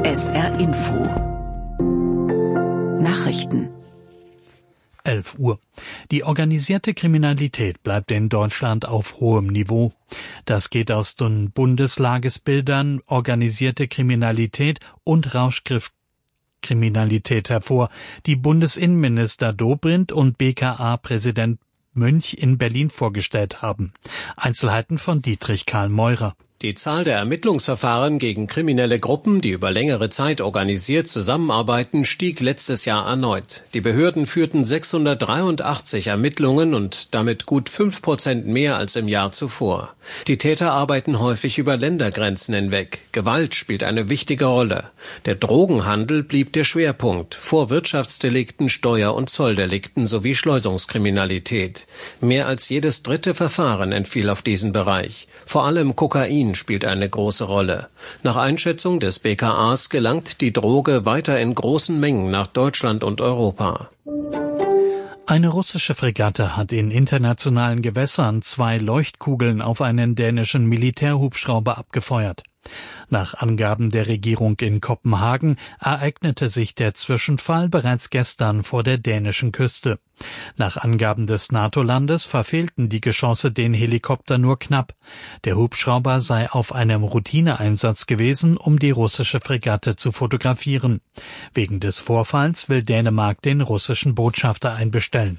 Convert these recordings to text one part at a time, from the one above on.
SR Info. Nachrichten. 11 Uhr. Die organisierte Kriminalität bleibt in Deutschland auf hohem Niveau. Das geht aus den Bundeslagesbildern organisierte Kriminalität und Rauschgiftkriminalität hervor, die Bundesinnenminister Dobrindt und BKA-Präsident Münch in Berlin vorgestellt haben. Einzelheiten von Dietrich Karl Meurer. Die Zahl der Ermittlungsverfahren gegen kriminelle Gruppen, die über längere Zeit organisiert zusammenarbeiten, stieg letztes Jahr erneut. Die Behörden führten 683 Ermittlungen und damit gut 5% mehr als im Jahr zuvor. Die Täter arbeiten häufig über Ländergrenzen hinweg. Gewalt spielt eine wichtige Rolle. Der Drogenhandel blieb der Schwerpunkt, vor Wirtschaftsdelikten, Steuer- und Zolldelikten sowie Schleusungskriminalität. Mehr als jedes dritte Verfahren entfiel auf diesen Bereich. Vor allem Kokain spielt eine große Rolle. Nach Einschätzung des BKAs gelangt die Droge weiter in großen Mengen nach Deutschland und Europa. Eine russische Fregatte hat in internationalen Gewässern 2 Leuchtkugeln auf einen dänischen Militärhubschrauber abgefeuert. Nach Angaben der Regierung in Kopenhagen ereignete sich der Zwischenfall bereits gestern vor der dänischen Küste. Nach Angaben des NATO-Landes verfehlten die Geschosse den Helikopter nur knapp. Der Hubschrauber sei auf einem Routineeinsatz gewesen, um die russische Fregatte zu fotografieren. Wegen des Vorfalls will Dänemark den russischen Botschafter einbestellen.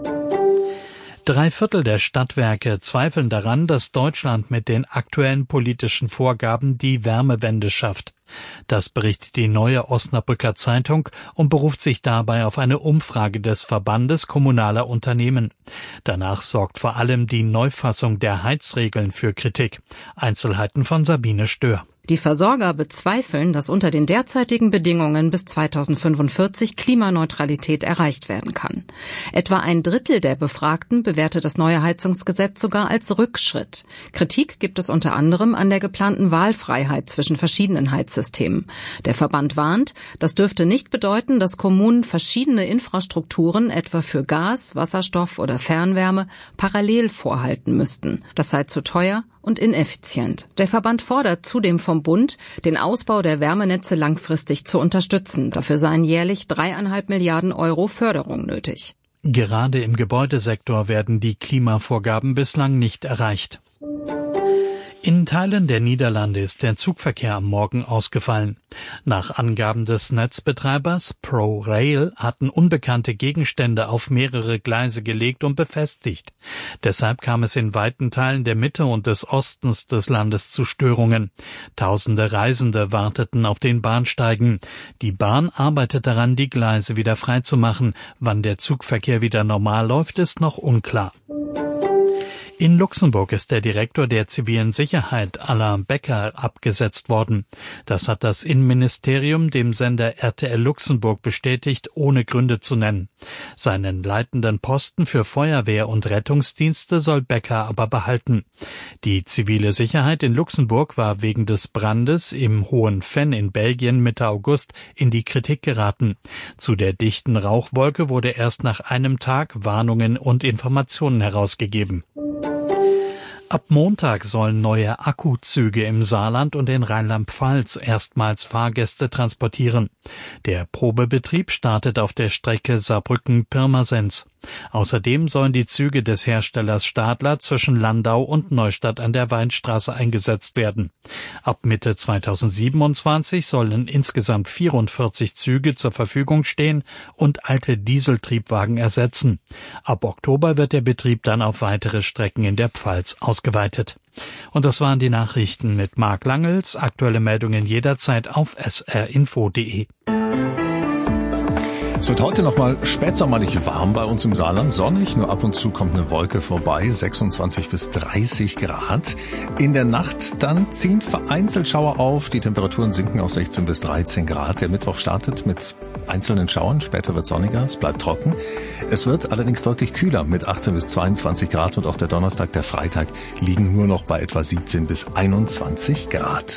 3/4 der Stadtwerke zweifeln daran, dass Deutschland mit den aktuellen politischen Vorgaben die Wärmewende schafft. Das berichtet die Neue Osnabrücker Zeitung und beruft sich dabei auf eine Umfrage des Verbandes kommunaler Unternehmen. Danach sorgt vor allem die Neufassung der Heizregeln für Kritik. Einzelheiten von Sabine Stör. Die Versorger bezweifeln, dass unter den derzeitigen Bedingungen bis 2045 Klimaneutralität erreicht werden kann. Etwa 1/3 der Befragten bewertet das neue Heizungsgesetz sogar als Rückschritt. Kritik gibt es unter anderem an der geplanten Wahlfreiheit zwischen verschiedenen Heizsystemen. Der Verband warnt, das dürfte nicht bedeuten, dass Kommunen verschiedene Infrastrukturen, etwa für Gas, Wasserstoff oder Fernwärme, parallel vorhalten müssten. Das sei zu teuer und ineffizient. Der Verband fordert zudem vom Bund, den Ausbau der Wärmenetze langfristig zu unterstützen. Dafür seien jährlich 3,5 Milliarden Euro Förderung nötig. Gerade im Gebäudesektor werden die Klimavorgaben bislang nicht erreicht. In Teilen der Niederlande ist der Zugverkehr am Morgen ausgefallen. Nach Angaben des Netzbetreibers ProRail hatten unbekannte Gegenstände auf mehrere Gleise gelegt und befestigt. Deshalb kam es in weiten Teilen der Mitte und des Ostens des Landes zu Störungen. Tausende Reisende warteten auf den Bahnsteigen. Die Bahn arbeitet daran, die Gleise wieder freizumachen. Wann der Zugverkehr wieder normal läuft, ist noch unklar. In Luxemburg ist der Direktor der zivilen Sicherheit, Alain Becker, abgesetzt worden. Das hat das Innenministerium dem Sender RTL Luxemburg bestätigt, ohne Gründe zu nennen. Seinen leitenden Posten für Feuerwehr und Rettungsdienste soll Becker aber behalten. Die zivile Sicherheit in Luxemburg war wegen des Brandes im Hohen Venn in Belgien Mitte August in die Kritik geraten. Zu der dichten Rauchwolke wurde erst nach einem Tag Warnungen und Informationen herausgegeben. Ab Montag sollen neue Akkuzüge im Saarland und in Rheinland-Pfalz erstmals Fahrgäste transportieren. Der Probebetrieb startet auf der Strecke Saarbrücken-Pirmasens. Außerdem sollen die Züge des Herstellers Stadler zwischen Landau und Neustadt an der Weinstraße eingesetzt werden. Ab Mitte 2027 sollen insgesamt 44 Züge zur Verfügung stehen und alte Dieseltriebwagen ersetzen. Ab Oktober wird der Betrieb dann auf weitere Strecken in der Pfalz ausgeweitet. Und das waren die Nachrichten mit Marc Langels. Aktuelle Meldungen jederzeit auf srinfo.de. Es wird heute nochmal spätsommerlich warm bei uns im Saarland. Sonnig, nur ab und zu kommt eine Wolke vorbei. 26 bis 30 Grad. In der Nacht dann ziehen vereinzelt Schauer auf. Die Temperaturen sinken auf 16 bis 13 Grad. Der Mittwoch startet mit einzelnen Schauern. Später wird sonniger. Es bleibt trocken. Es wird allerdings deutlich kühler mit 18 bis 22 Grad. Und auch der Donnerstag, der Freitag liegen nur noch bei etwa 17 bis 21 Grad.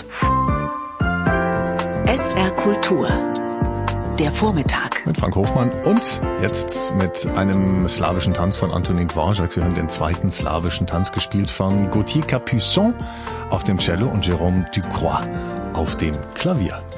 SR Kultur. Der Vormittag. Mit Frank Hofmann und jetzt mit einem slawischen Tanz von Antonin Dvorak. Sie hören den zweiten slawischen Tanz, gespielt von Gauthier Capuçon auf dem Cello und Jérôme Ducroix auf dem Klavier.